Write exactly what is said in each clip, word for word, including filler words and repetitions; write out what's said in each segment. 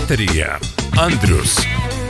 Eteryje Andrius.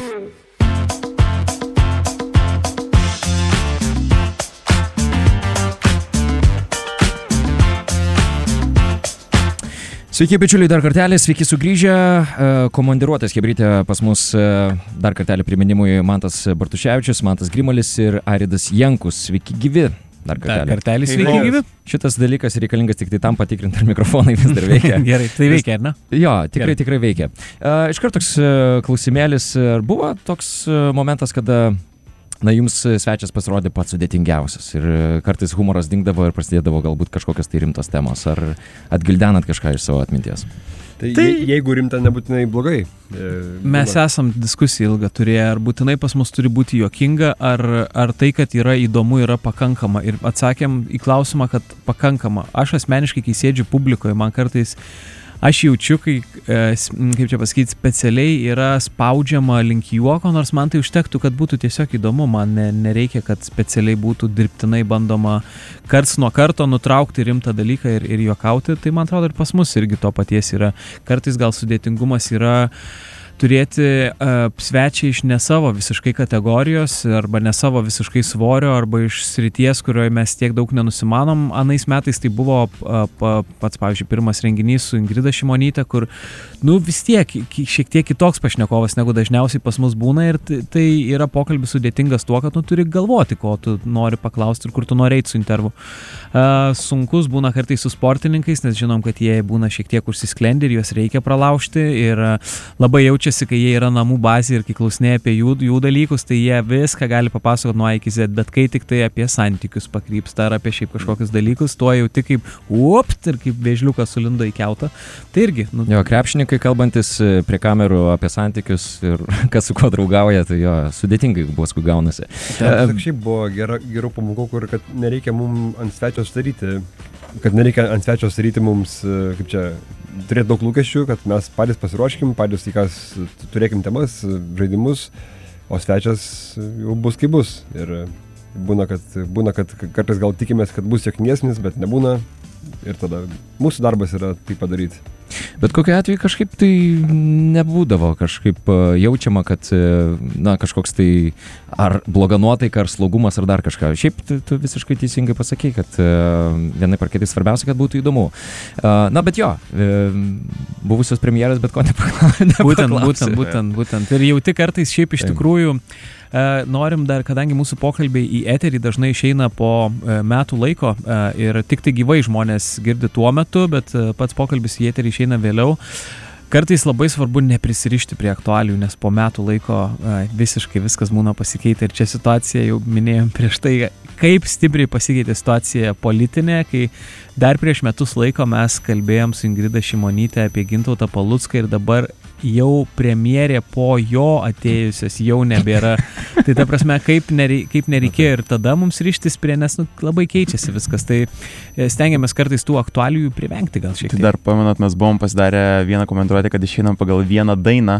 Sveiki, bičiuliai, dar kartelį, sveiki sugrįžę. Komandiruotės chebrytė pas mus dar kartelį priminimui Mantas Bartuševičius, Mantas Grimalis ir Aridas Jankus. Sveiki gyvi. Dar kartelį. Dar kartelį, sveiki gyvi. Šitas dalykas reikalingas tik tai tam patikrinti, ar mikrofonai vis dar veikia. Gerai, tai veikia, ar ne? Jo, tikrai, Gerai. tikrai veikia. Iš karto toks klausimėlis, ar buvo toks momentas, kada na, jums svečias pasirodė pats sudėtingiausias ir kartais humoras dingdavo ir prasidėdavo galbūt kažkokios tai rimtos temos, ar atgildenat kažką iš savo atminties? Tai, Tai- je- jeigu rimta, nebūtinai blogai. E, Mes būna. esam diskusiją ilgą turėję, ar būtinai pas mus turi būti juokinga, ar, ar tai, kad yra įdomu, yra pakankama. Ir atsakėm į klausimą, kad pakankama. Aš asmeniškai, kai sėdžiu publikoje, man kartais aš jaučiu, kai, e, s- m, kaip čia pasakyti, specialiai yra spaudžiama link juoko, nors man tai užtektų, kad būtų tiesiog įdomu. Man ne, nereikia, kad specialiai būtų dirbtinai bandoma karts nuo karto nutraukti rimtą dalyką ir, ir juokauti. Tai man atrodo ir pas mus irgi to paties yra. Kartais gal sudėtingumas yra turėti uh, svečią iš ne savo visiškai kategorijos arba ne savo visiškai svorio arba iš srities, kurioje mes tiek daug nenusimanom. Anais metais tai buvo uh, pa, pats, pavyzdžiui, pirmas renginys su Ingrida Šimonyte, kur nu vis tiek ki- šiek tiek kitoks pašnekovas negu dažniausiai pas mus būna ir t- tai yra pokalbis sudėtingas tuo, kad nu turi galvoti, ko tu nori paklausti ir kur tu nori eiti su intervu. Uh, sunkus būna kartais su sportininkais, nes žinom, kad jie būna šiek tiek užsisklendi ir juos reikia pralaužti ir uh, labai jaučiasi, kai jie yra namų bazė ir kai klausinėja apie jų, jų dalykus, tai jie viską gali papasakoti nuo A iki Z, bet kai tik tai apie santykius pakrypsta ar apie šiaip kažkokius dalykus, tuo jau tik kaip uopt ir kaip vėžliukas sulindo į kiautą. Tai irgi, nu, Jo, krepšininkai kalbantis prie kamerų apie santykius ir kas su kuo draugauja, tai jo, sudėtingai paskui gaunasi. Ten šiaip buvo gera, gerų pamokų, kur kad nereikia mums ant svečio staryti, kad nereikia ant svečio staryti mums, e, kaip čia, turėti daug lūkesčių, kad mes patys pasiruoškim, patys į kas turėkim temas, žaidimus, o svečias jau bus kaip bus. Ir būna, kad, būna, kad kartais gal tikimės, kad bus sėkmingesnis, bet nebūna. Ir tada mūsų darbas yra tai padaryti. Bet kokiu atveju kažkaip tai nebūdavo, kažkaip e, jaučiama, kad e, na, kažkoks tai ar bloga nuotaika, ar slogumas, ar dar kažką. Šiaip tu, tu visiškai teisingai pasakei, kad e, vienaip ar kitaip svarbiausia, kad būtų įdomu. E, na, bet jo, e, buvusios premjeras, bet ko nepaklausė. būtent, būtent, būtent, būtent. Ir jau tik kartais šiaip iš Taip. tikrųjų e, norim dar, kadangi mūsų pokalbiai į eterį dažnai išeina po e, metų laiko e, ir tik tai gyvai žmonės girdi tuo metu, bet e, pats pokalbis į eterį išeina vėliau. Kartais labai svarbu neprisirišti prie aktualijų, nes po metų laiko e, visiškai viskas būna pasikeitę ir čia situacija, jau minėjom prieš tai, kaip stipriai pasikeitė situacija politinė, kai dar prieš metus laiko mes kalbėjom su Ingrida Šimonyte apie Gintautą Palucką ir dabar jau premjerė po jo atėjusios jau nebėra. Tai ta prasme, kaip, nerei, kaip nereikėjo ir tada mums ryštis prie, nes nu, labai keičiasi viskas. Tai e, stengiamės kartais tų aktualijų privengti gal šiek Tai tiek. dar pamenat, mes buvom pasidarę vieną komentuotę, kad išeinam pagal vieną dainą.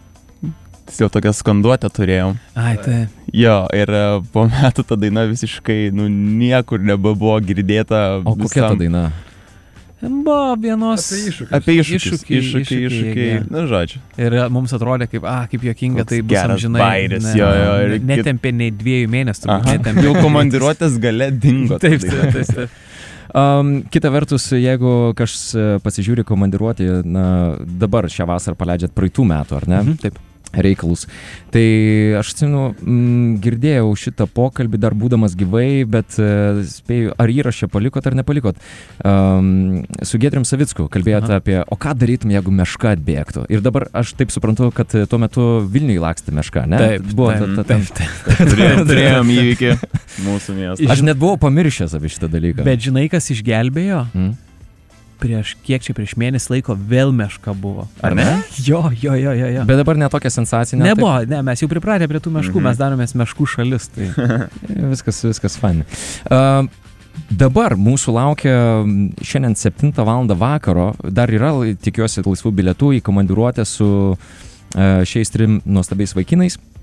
Tai jau tokią skanduotę turėjom. Ai, tai. Jo, ir e, po metų ta daina visiškai, nu, niekur nebebuvo girdėta. O kokia ta daina? Buvo vienos. Apie iššūkius. Apie iššūkius. Iššūkiai, Iššūkiai, iššūkiai, iššūkiai. jie. Na, žodžiu. Ir mums atrodė kaip, ah, kaip juokinga, Koks tai bus geras amžinai. bairis, ne- jo, jo, ir kit- Netempė nei dviejų mėnesių. turbūt Aha, netempė. jau komandiruotės gale dingo. ta Taip, daina. taip, taip, taip. Um, kita vertus, jeigu kažkas e, pasižiūri komandiruotį, na, dabar šią vasarą paleidžiat praeitų metų, ar ne? Mhm, taip. Reikalus. Tai aš atsimenu, mm, girdėjau šitą pokalbį dar būdamas gyvai, bet e, spėju, ar įrašę palikot ar nepalikot. Um, su Giedrium Savicku kalbėjote Aha. apie, o ką darytum, jeigu meška atbėgtų. Ir dabar aš taip suprantu, kad e, tuo metu Vilniuje lakstė meška, ne? Taip, Buvo taip, ta, ta, taip, ta, Turėjom, turėjom įvykį mūsų miestą. Aš net buvau pamiršęs apie šitą dalyką. Bet žinai, kas išgelbėjo? Mm? Prieš kiek čia, prieš mėnesį laiko vėl meška buvo. Ar ne? Jo, jo, jo, jo. jo. Bet dabar netokia sensacinė. Nebuvo, ne, mes jau pripratę prie tų meškų, Mhm. mes daromės meškų šalis. Tai. Tai viskas, viskas fain. Uh, dabar mūsų laukia mm, šiandien septintą valandą vakaro. Dar yra, tikiuosi, laisvų bilietų į komandiruotę su uh, šiais trim nuostabiais vaikinais.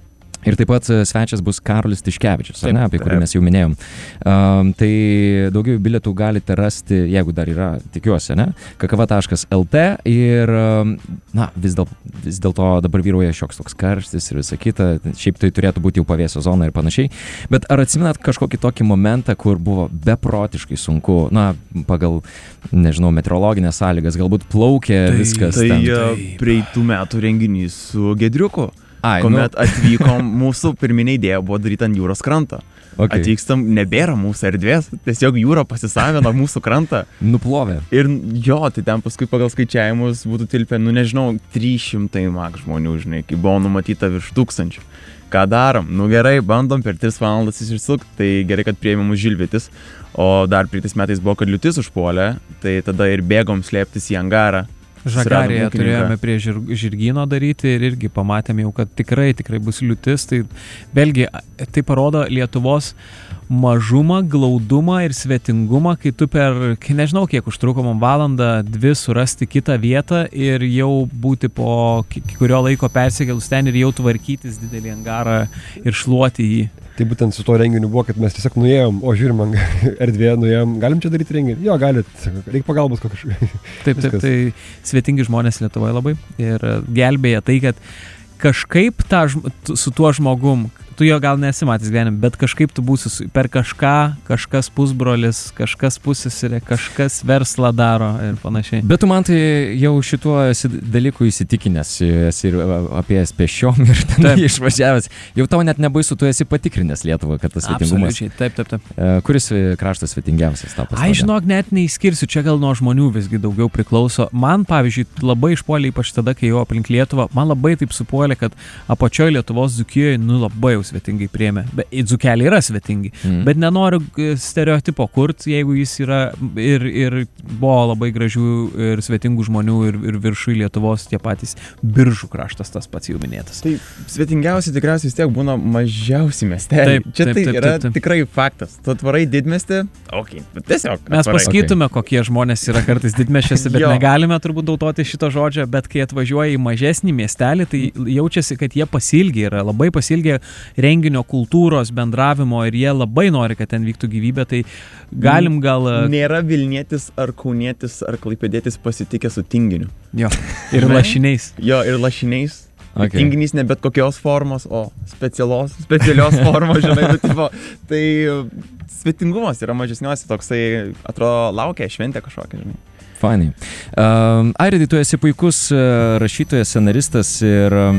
Ir taip pat svečias bus Karolis Tiškevičius, Taip, ne, apie kurį mes jau minėjom. Um, tai daugiau bilietų galite rasti, jeigu dar yra, tikiuosi, ne, kakava taškas el te ir, um, na, vis dėl, vis dėlto dabar vyruoja šioks toks karštis ir visa kita, šiaip tai turėtų būti jau pavėsio zona ir panašiai. Bet ar atsimenat kažkokį tokį momentą, kur buvo beprotiškai sunku, na, pagal, nežinau, meteorologinės sąlygas, galbūt plaukė Tai, viskas tai ten. e, praeitų metų renginys su Gedriuku. Ai, Kuomet atvykom, mūsų pirminė idėja buvo daryti ant jūros kranto. Okay. Atvykstam, nebėra mūsų erdvės, tiesiog jūra pasisavino mūsų krantą. Nuplovė. Ir jo, tai ten paskui pagal skaičiavimus būtų tilpę, nu nežinau, trys šimtai mak žmonių, žinai, kai buvo numatyta virš tūkstančių. Ką darom? Nu gerai, bandom per tris valandas išsisukti, tai gerai, kad priėmė mus žilvitis, o dar prieitais metais buvo, kad liūtis užpuolė, tai tada ir bėgom slėptis į angarą. Žagarėje turėjome prie žir, žirgyno daryti ir irgi pamatėme jau, kad tikrai, tikrai bus liūtis. Tai vėlgi, tai parodo Lietuvos mažumą, glaudumą ir svetingumą, kai tu per, kai nežinau, kiek užtruko man valandą, dvi surasti kitą vietą ir jau būti po kurio laiko persikėlus ten ir jau tvarkytis didelį angarą ir šluoti jį. Tai būtent su to renginiu buvo, kad mes tiesiog nuėjom, o žiūrim, erdvėje nuėjom, galim čia daryti renginį? Jo, galit, reikia pagalbos kažkaip. Taip, taip, tai svetingi žmonės Lietuvoje labai ir gelbėja tai, kad kažkaip ta, su tuo žmogum, tu jo gal nesi matęs gyvenime, bet kažkaip tu būsi su, per kažką, kažkas pusbrolis, kažkas pusseserė, kažkas verslą daro ir panašiai. Bet tu man tai jau šituo esi dalykų įsitikinęs, esi ir apėjęs pešiom ir ten išvažiavęs. Jau tau net nebaisu, tu esi patikrinęs Lietuvą, kad tas svetingumas. Absoliučiai, taip, taip, taip. Kuris kraštas svetingiausias tau pasirodė? Ai, žinok, net neįskirsiu, čia gal nuo žmonių visgi daugiau priklauso. Man, pavyzdžiui, labai išpuolė, ypač tada, kai jau aplink Lietuvą, man labai taip supuolė, kad apačioje Lietuvos Dzūkijoje, nu labai jau svetingai priėmė. Bet Dzūkeliai yra svetingi, mm. bet nenoriu stereotipo kurt, jeigu jis yra ir, ir buvo labai gražių ir svetingų žmonių ir, ir viršui Lietuvos tie patys Biržų kraštas, tas pats jau minėtas. Tai svetingiausi tikriausiai vis tiek būna mažiausi miesteliai. Taip, Čia taip, tai taip, yra taip, taip. tikrai faktas. Tu atvarai didmiestį, okei, okay, tiesiog. Mes atvarai. pasakytume, okay. kokie žmonės yra kartais didmiesčiuose, bet negalime turbūt naudoti šito žodžio, bet kai atvažiuoja į mažesnį miestelį, tai jaučiasi, kad jie pasilgė, yra labai pasilgė renginio kultūros, bendravimo ir jie labai nori, kad ten vyktų gyvybė, tai galim gal... Nėra Vilnietis ar Kaunietis ar Klaipėdietis pasitikę su tinginiu. Jo, ir lašiniais. Jo, ir lašiniais. Okay. Tinginys ne bet kokios formos, o specialios, specialios formos, žinai, bet tipo, tai svetingumas yra mažesniuose, toksai, atrodo, laukia šventė kažkokia, žinai. Fainai. Um, Airidai, tu esi puikus uh, rašytojas, scenaristas ir um,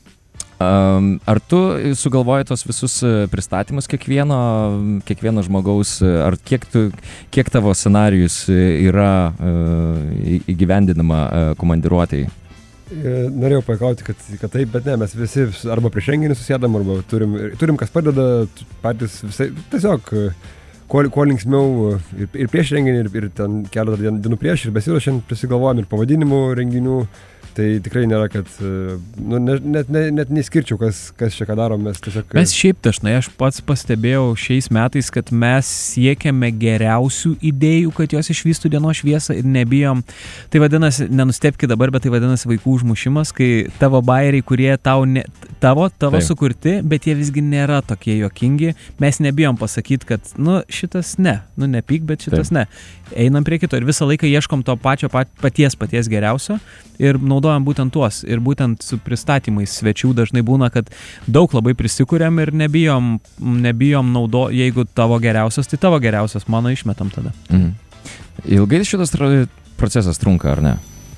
ar tu sugalvoji tos visus pristatymus kiekvieno, kiekvieno žmogaus, ar kiek, tu, kiek tavo scenarijus yra uh, įgyvendinama uh, komandiruotėj? Norėjau paikauti, kad, kad taip, bet ne, mes visi arba prieš renginį susėdam, arba turim, turim kas padeda, patys visai, tiesiog kuo, kuo linksmiau ir, ir prieš renginį, ir, ir ten keletą dienų prieš, ir besiruošiant prisigalvojam ir pavadinimų renginių. Tai tikrai nėra, kad, nu, ne, net, net, net neskirčiau, kas, kas čia ką darom, mes tiesiog... Mes šiaip dažnai, aš pats pastebėjau šiais metais, kad mes siekiame geriausių idėjų, kad jos išvystų dienos šviesą ir nebijom. Tai vadinasi, nenustepkit dabar, bet tai vadinasi vaikų užmušimas, kai tavo bairiai, kurie tau ne, tavo, tavo Taip. sukurti, bet jie visgi nėra tokie juokingi, mes nebijom pasakyti, kad, nu, šitas ne, nu, nepyk, bet šitas Taip. ne. Einam prie kito ir visą laiką ieškom to pačio pat, paties paties geriausio ir naudojam būtent tuos. Ir būtent su pristatymais svečių dažnai būna, kad daug labai prisikuriam ir nebijom, nebijom naudo, jeigu tavo geriausias, tai tavo geriausias, mano išmetam tada. Mhm. Ilgai šitas procesas trunka, ar ne?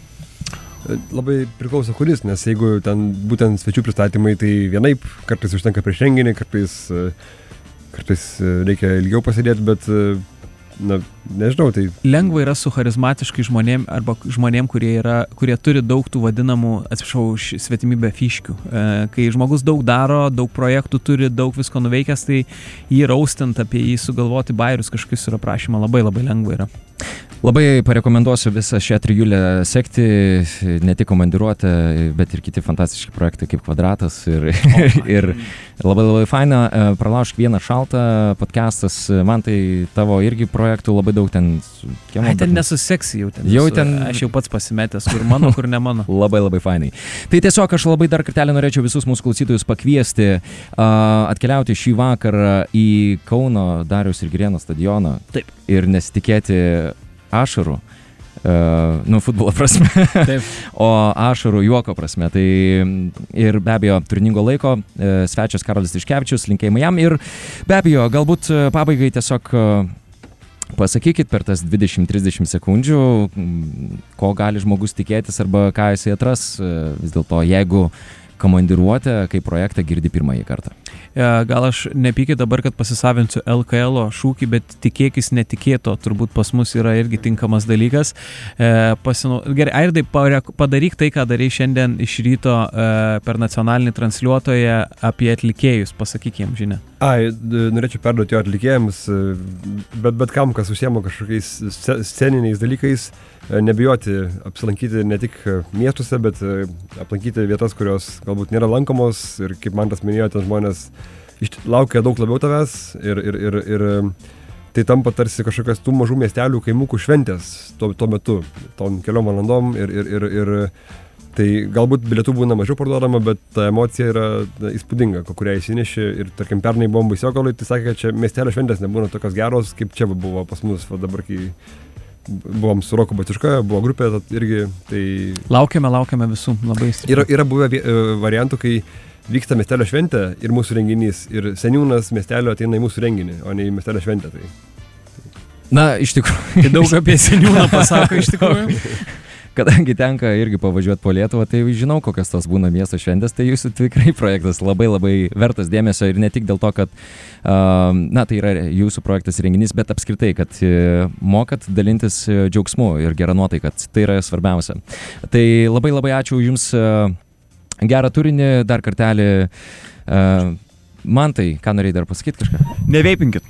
Labai priklauso kuris, nes jeigu ten būtent svečių pristatymai, tai vienaip, kartais užtenka prieš renginį, kartais, kartais reikia ilgiau pasėdėti, bet... Na, nežinau, tai... Lengva yra su charizmatiškai žmonėm arba žmonėm, kurie, yra, kurie turi daug tų vadinamų, atsiprašau, svetimybę fiškių. E, kai žmogus daug daro, daug projektų turi, daug visko nuveikęs, tai jį raustant apie jį sugalvoti bairius kažkokius yra prašymą labai labai lengva yra. Labai parekomenduosiu visą šią trijulę sekti, ne tik komandiruotę, bet ir kiti fantastiški projektai kaip Kvadratas ir, oh, ir labai labai faina. Pralaužk vieną šaltą podcastas, man tai tavo irgi projektų labai daug ten. Kiemo, Ai, ten nesuseksi jau ten. Jau ten. Aš jau pats pasimetęs, kur mano, kur ne mano. Labai labai fainai. Tai tiesiog aš labai dar kartelį norėčiau visus mūsų klausytojus pakviesti uh, atkeliauti šį vakarą į Kauno Dariaus ir Girėno stadioną. Taip. Ir nesitikėti ašarų, uh, nu futbolo prasme, Taip. o ašarų juoko prasme. Tai ir be abejo turiningo laiko, uh, svečias Karolis Tiškevičius, linkėjimai jam ir be abejo galbūt uh, pabaigai tiesiog uh, pasakykit per tas dvidešimt trisdešimt sekundžių, ko gali žmogus tikėtis arba ką jisai atras uh, vis dėlto, jeigu komandiruotę kaip projektą girdi pirmąjį kartą. Gal aš nepykit dabar, kad pasisavinsiu L K L šūkį, bet tikėkis netikėto, turbūt pas mus yra irgi tinkamas dalykas. E, pasinu... Gerai, Airdai, padaryk tai, ką darai šiandien iš ryto e, per nacionalinį transliuotoją apie atlikėjus, pasakyk jiems žinią. Ai, norėčiau perduoti jo atlikėjams, bet, bet kam, kas užsiema kažkokiais sceniniais dalykais, nebijoti apsilankyti ne tik miestuose, bet aplankyti vietas, kurios galbūt nėra lankomos ir kaip man tas minėjo, ten žmonės laukia daug labiau tavęs ir, ir, ir, ir tai tampa tarsi kažkokias tų mažų miestelių kaimukų šventės tuo, tuo metu, tom keliom valandom ir, ir, ir, ir tai galbūt bilietų būna mažiau parduodama, bet ta emocija yra įspūdinga, kurią įsineši ir tarkim pernai buvom Baisiogaloj, tai sakė, kad čia miestelio šventės nebūna tokios geros, kaip čia buvo pas mus, va dabar kai buvom su Roku Batiška, buvo grupė irgi, tai... Laukiame, laukiame visų, labai stipriai. Yra, yra buvę variantų, kai vyksta miestelio šventė ir mūsų renginys, ir seniūnas miestelio ateina į mūsų renginį, o ne į miestelio šventę. Tai... Na, iš tikrųjų... Tai daug apie seniūną pasako, iš tikrųjų. Kadangi tenka irgi pavažiuoti po Lietuvą, tai žinau, kokios tos būna miesto šventės, tai jūsų tikrai projektas labai labai vertas dėmesio ir ne tik dėl to, kad uh, na, tai yra jūsų projektas renginys, bet apskritai, kad uh, mokat dalintis džiaugsmu ir gerą nuotaiką, tai yra svarbiausia. Tai labai labai ačiū Jums, uh, gerą turinį, dar kartelį. Uh, Man tai, ką norėjai dar pasakyti kažką? Neveipinkit.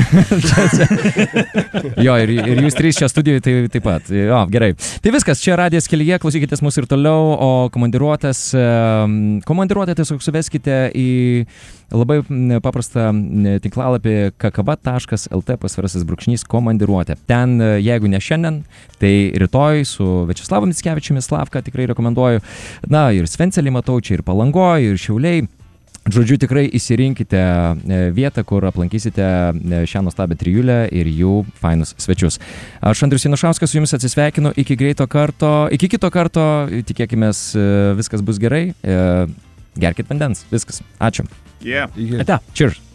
Jo, ir, ir jūs trys čia studijoje tai taip pat. Jo, gerai. Tai viskas, čia Radijas kelyje, klausykitės mūsų ir toliau, o komandiruotės, komandiruotę tiesiog suveskite į labai paprastą tinklalapį kakava taškas lt pasvirasis brūkšnys komandiruotė. Ten, jeigu ne šiandien, tai rytoj su Viačeslavu Mickevičiumi, Slavka tikrai rekomenduoju. Na, ir Svencelį matau, čia ir Palangoj, ir Šiauliai. Žodžiu, tikrai įsirinkite vietą, kur aplankysite šią nuostabią trijulę ir jų fainus svečius. Aš Andrius Janušauskas su Jumis atsisveikinu, iki greito karto, iki kito karto, tikėkimės viskas bus gerai, gerkit vandens, viskas. Ačiū. Yeah. Ate, cheers.